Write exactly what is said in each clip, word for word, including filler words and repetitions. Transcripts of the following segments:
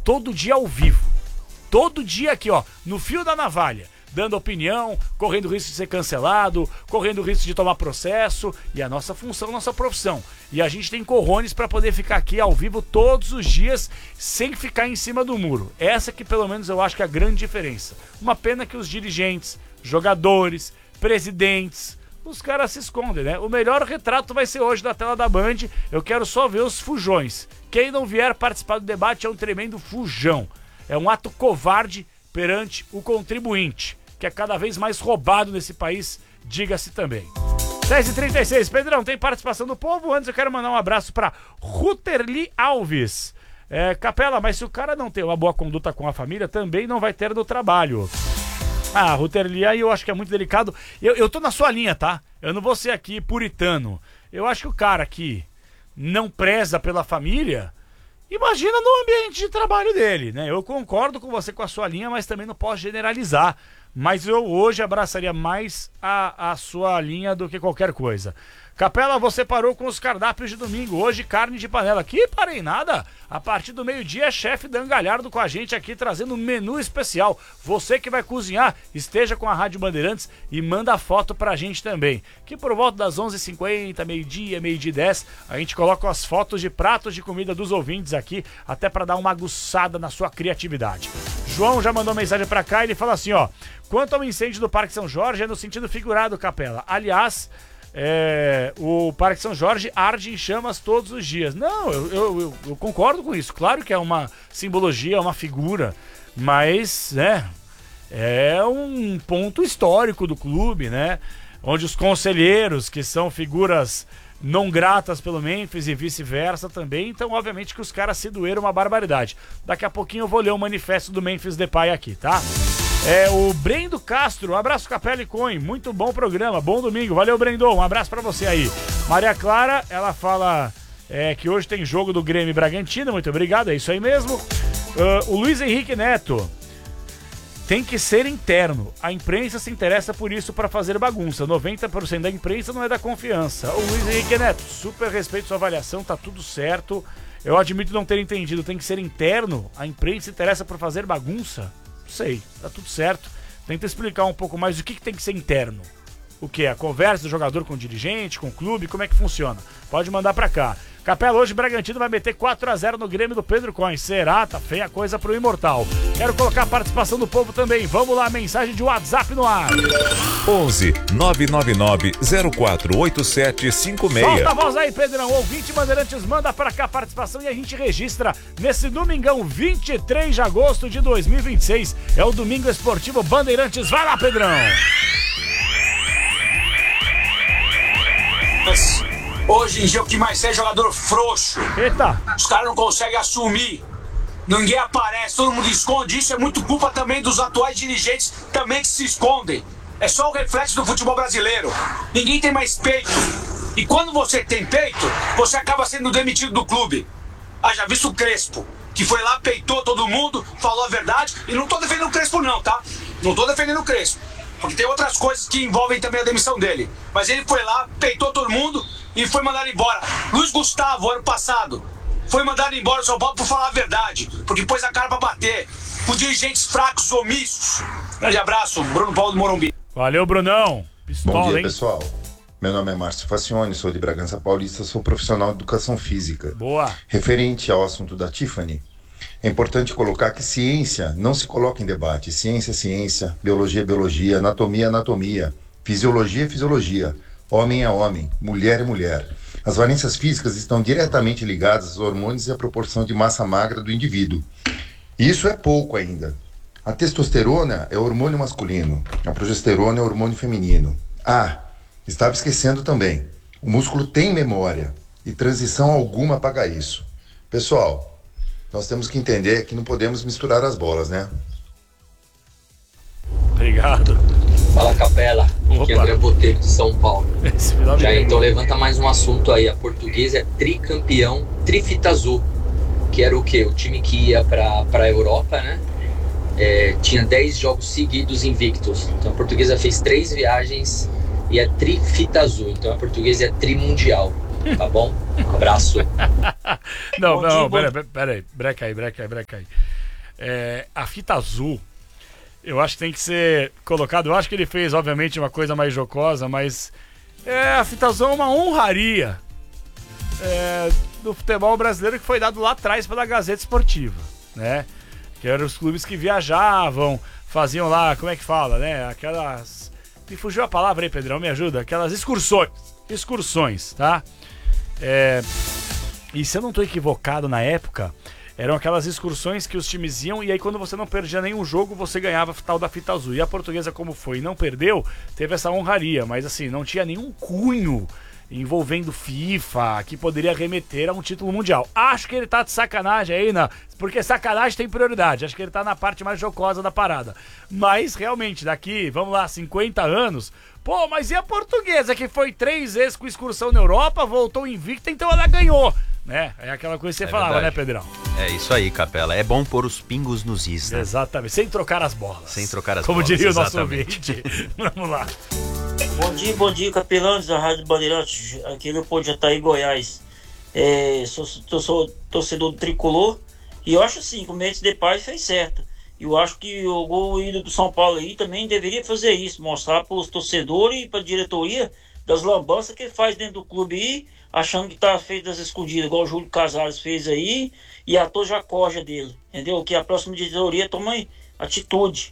todo dia ao vivo. Todo dia aqui, ó, no fio da navalha. Dando opinião, correndo risco de ser cancelado, correndo risco de tomar processo. E a nossa função, nossa profissão. E a gente tem corrones para poder ficar aqui ao vivo todos os dias, sem ficar em cima do muro. Essa que pelo menos eu acho que é a grande diferença. Uma pena que os dirigentes, jogadores, presidentes, os caras se escondem, né? O melhor retrato vai ser hoje da tela da Band. Eu quero só ver os fujões. Quem não vier participar do debate é um tremendo fujão. É um ato covarde perante o contribuinte, que é cada vez mais roubado nesse país, diga-se também. dez e trinta e seis, Pedrão, tem participação do povo? Antes eu quero mandar um abraço para Ruterli Alves. É, Capela, mas se o cara não tem uma boa conduta com a família, também não vai ter no trabalho. Ah, Ruterli, aí eu acho que é muito delicado. Eu, eu tô na sua linha, tá? Eu não vou ser aqui puritano. Eu acho que o cara que não preza pela família, imagina no ambiente de trabalho dele, né? Eu concordo com você com a sua linha, mas também não posso generalizar. Mas eu hoje abraçaria mais a, a sua linha do que qualquer coisa. Capela, você parou com os cardápios de domingo. Hoje carne de panela. Que parei nada. A partir do meio-dia, chefe Dan Galhardo com a gente aqui trazendo um menu especial. Você que vai cozinhar, esteja com a Rádio Bandeirantes e manda foto pra gente também. Que por volta das onze e cinquenta, meio-dia, meio-dia e dez, a gente coloca as fotos de pratos de comida dos ouvintes aqui, até pra dar uma aguçada na sua criatividade. João já mandou mensagem pra cá e ele fala assim, ó: quanto ao incêndio do Parque São Jorge, é no sentido figurado, Capela. Aliás, é, o Parque São Jorge arde em chamas todos os dias. Não, eu, eu, eu, eu concordo com isso. Claro que é uma simbologia, uma figura, mas né, é um ponto histórico do clube, né? Onde os conselheiros, que são figuras não gratas pelo Memphis e vice-versa também, então obviamente que os caras se doeram uma barbaridade. Daqui a pouquinho eu vou ler o manifesto do Memphis Depay aqui, tá? É o Brendo Castro, um abraço Capela e Coen, muito bom programa, bom domingo, valeu Brendo, um abraço pra você aí. Maria Clara, ela fala é, que hoje tem jogo do Grêmio e Bragantino, muito obrigado, é isso aí mesmo. Uh, o Luiz Henrique Neto, tem que ser interno, a imprensa se interessa por isso pra fazer bagunça, noventa por cento da imprensa não é da confiança. O Luiz Henrique Neto, super respeito sua avaliação, tá tudo certo, eu admito não ter entendido, tem que ser interno, a imprensa se interessa por fazer bagunça? Não sei, tá tudo certo. Tenta explicar um pouco mais o que, que tem que ser interno. O que? A conversa do jogador com o dirigente, com o clube, como é que funciona? Pode mandar pra cá. Capela, hoje o Bragantino vai meter quatro a zero no Grêmio do Pedro Coen. Será? Tá feia a coisa pro Imortal. Quero colocar a participação do povo também. Vamos lá, mensagem de WhatsApp no ar. onze nove nove nove zero quatro oito sete cinco seis. Solta a voz aí, Pedrão. Ouvinte Bandeirantes, manda pra cá a participação e a gente registra nesse domingão, vinte e três de agosto de dois mil e vinte e seis. É o Domingo Esportivo Bandeirantes. Vai lá, Pedrão. Hoje em dia o que mais é jogador frouxo. Eita. Os caras não conseguem assumir. Ninguém aparece, todo mundo esconde. Isso é muito culpa também dos atuais dirigentes também que se escondem. É só o reflexo do futebol brasileiro. Ninguém tem mais peito. E quando você tem peito, você acaba sendo demitido do clube. Ah, já visto o Crespo, que foi lá, peitou todo mundo, falou a verdade. E não tô defendendo o Crespo não, tá? Não tô defendendo o Crespo. Porque tem outras coisas que envolvem também a demissão dele. Mas ele foi lá, peitou todo mundo e foi mandado embora. Luiz Gustavo, ano passado, foi mandado embora do São Paulo por falar a verdade. Porque pôs a cara pra bater. Com dirigentes fracos, omissos. Grande abraço, Bruno Paulo do Morumbi. Valeu, Brunão. Pistola, Bom dia, hein? pessoal. Meu nome é Márcio Facione, sou de Bragança Paulista, sou profissional de educação física. Boa. Referente ao assunto da Tiffany, é importante colocar que ciência não se coloca em debate. Ciência é ciência, biologia é biologia, anatomia é anatomia, fisiologia é fisiologia, homem é homem, mulher é mulher. As valências físicas estão diretamente ligadas aos hormônios e à proporção de massa magra do indivíduo. E isso é pouco ainda. A testosterona é o hormônio masculino, a progesterona é o hormônio feminino. Ah, estava esquecendo também, o músculo tem memória e transição alguma apaga isso. Pessoal, nós temos que entender que não podemos misturar as bolas, né? Obrigado. Fala, Capela. Aqui é André Botelho de São Paulo. Já então levanta mais um assunto aí. A Portuguesa é tricampeão Trifita Azul, que era o quê? O time que ia pra, pra Europa, né? É, tinha dez jogos seguidos invictos. Então a Portuguesa fez três viagens e é Trifita Azul. Então a Portuguesa é trimundial. Tá bom? Um abraço. Não, Bom não, dia, pera, pera aí, breca aí, breca aí, breca aí. é, a fita azul, eu acho que tem que ser colocado. Eu acho que ele fez, obviamente, uma coisa mais jocosa, mas é, a fita azul é uma honraria é, do futebol brasileiro que foi dado lá atrás pela Gazeta Esportiva, né? Que eram os clubes que viajavam, faziam lá, como é que fala, né? Aquelas... Me fugiu a palavra aí, Pedrão, me ajuda. Aquelas excursões, excursões, tá? É... E se eu não tô equivocado na época, eram aquelas excursões que os times iam e aí quando você não perdia nenhum jogo, você ganhava tal da fita azul. E a Portuguesa, como foi e não perdeu, teve essa honraria, mas assim, não tinha nenhum cunho envolvendo FIFA que poderia remeter a um título mundial. Acho que ele tá de sacanagem aí, né? Porque sacanagem tem prioridade. Acho que ele tá na parte mais jocosa da parada. Mas realmente, daqui, vamos lá, cinquenta anos... Pô, mas e a Portuguesa que foi três vezes com excursão na Europa, voltou invicta, então ela ganhou, né? É aquela coisa que você é falava, verdade, né, Pedrão? É isso aí, Capela. É bom pôr os pingos nos is, né? Exatamente, sem trocar as bolas. Sem trocar as Como bolas, diria exatamente. O nosso ouvinte. Vamos lá. Bom dia, bom dia, capelães da Rádio Bandeirantes, aqui no Pô de Jataí, Goiás. É, sou, sou, sou torcedor do Tricolor e eu acho assim que o Mendes Depay fez certo. E eu acho que o gol ido do São Paulo aí também deveria fazer isso, mostrar para os torcedores e para a diretoria das lambanças que ele faz dentro do clube aí, achando que tá feito das escondidas, igual o Júlio Casares fez aí, e a toja corja dele, entendeu? Que a próxima diretoria tome atitude.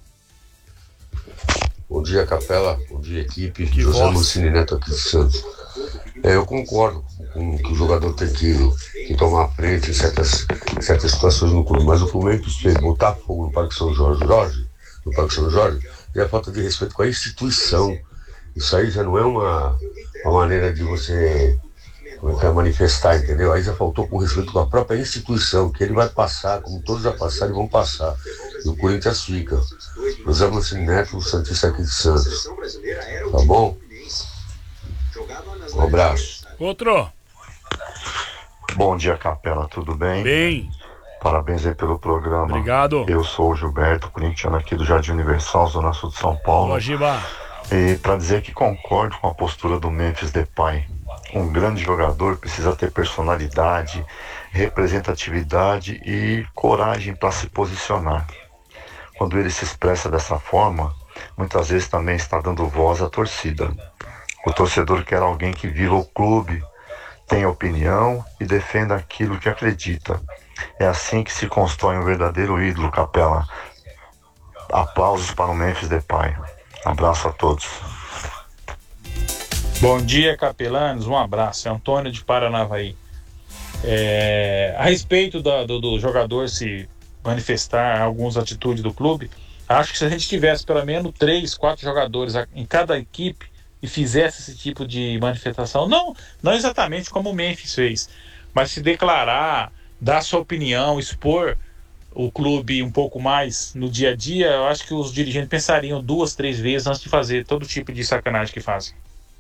Bom dia, Capela. Bom dia, equipe. Que José voz. Lucini Neto aqui de Santos. É, eu concordo com que o jogador tem que, que tomar frente em certas, certas situações no clube, mas o Fluminense fez botar fogo no Parque São Jorge, Jorge, no Parque São Jorge, é a falta de respeito com a instituição. Isso aí já não é uma, uma maneira de você como é que é, manifestar, entendeu? Aí já faltou com respeito com a própria instituição, que ele vai passar, como todos já passaram e vão passar. E o Corinthians fica. José Lucini Neto, o Santista aqui de Santos. Tá bom? Um abraço. Outro. Bom dia, Capela, tudo bem? Bem. Parabéns aí pelo programa. Obrigado. Eu sou o Gilberto, corintiano aqui do Jardim Universal, Zona Sul de São Paulo. Ô, Giba. E para dizer que concordo com a postura do Memphis Depay. Um grande jogador precisa ter personalidade, representatividade e coragem para se posicionar. Quando ele se expressa dessa forma, muitas vezes também está dando voz à torcida. O torcedor quer alguém que viva o clube, tenha opinião e defenda aquilo que acredita. É assim que se constrói um verdadeiro ídolo, Capela. Aplausos para o Memphis Depay. Abraço a todos. Bom dia, capelanos, um abraço, é Antônio de Paranavaí. É, a respeito da, do, do jogador se manifestar algumas atitudes do clube, acho que se a gente tivesse pelo menos três, quatro jogadores em cada equipe e fizesse esse tipo de manifestação, não, não exatamente como o Memphis fez, mas se declarar, dar sua opinião, expor o clube um pouco mais no dia a dia, eu acho que os dirigentes pensariam duas, três vezes antes de fazer todo tipo de sacanagem que fazem.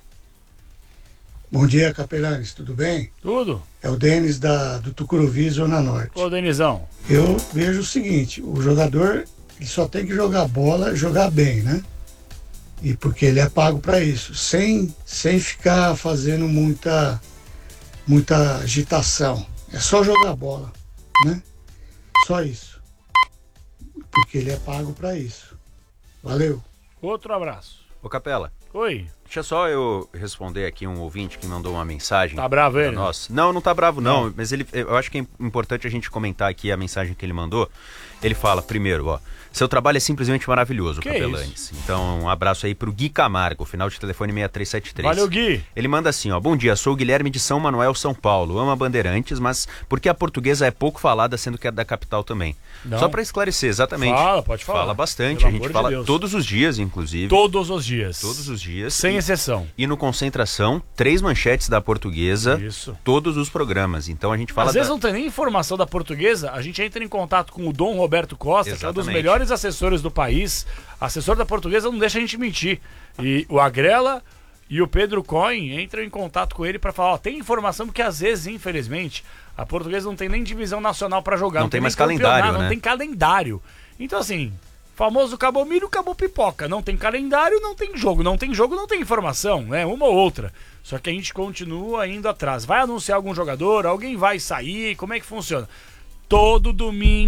Bom dia, capelanes, tudo bem? Tudo. É o Denis da, do Tucuruvi, Zona Norte. Ô, Denizão. Eu vejo o seguinte, o jogador ele só tem que jogar bola, jogar bem, né? E porque ele é pago para isso, sem, sem ficar fazendo muita, muita agitação. É só jogar bola, né? Só isso. Porque ele é pago para isso. Valeu. Outro abraço. Ô, Capela. Oi. Deixa só eu responder aqui um ouvinte que mandou uma mensagem. Tá bravo ele? Nossa. Não, não tá bravo não, não, mas ele, eu acho que é importante a gente comentar aqui a mensagem que ele mandou. Ele fala, primeiro, ó, seu trabalho é simplesmente maravilhoso, Capelanes. Então, um abraço aí pro Gui Camargo, final de telefone seis três sete três. Valeu, Gui. Ele manda assim, ó, bom dia, sou o Guilherme de São Manuel, São Paulo. Amo a Bandeirantes, mas porque a Portuguesa é pouco falada, sendo que é da capital também. Não. Só pra esclarecer, exatamente. Fala, pode falar. Fala bastante, Pelo a gente amor fala de Deus. todos os dias, inclusive. Todos os dias. Todos os dias. Sem e, exceção. E no Concentração, três manchetes da Portuguesa. Isso. Todos os programas. Então a gente fala... Às vezes da... não tem nem informação da Portuguesa, a gente entra em contato com o Dom Roberto Costa, Exatamente. que é um dos melhores assessores do país. Assessor da Portuguesa não deixa a gente mentir. E o Agrela e o Pedro Cohen entram em contato com ele para falar, ó, tem informação, porque às vezes, infelizmente, a Portuguesa não tem nem divisão nacional para jogar. Não, Não tem tem mais nem calendário, né? Não tem calendário. Então assim, famoso acabou milho, acabou pipoca. Não tem calendário, não tem jogo. Não tem jogo, não tem informação, né? Uma ou outra. Só que a gente continua indo atrás. Vai anunciar algum jogador, alguém vai sair, como é que funciona? Todo domingo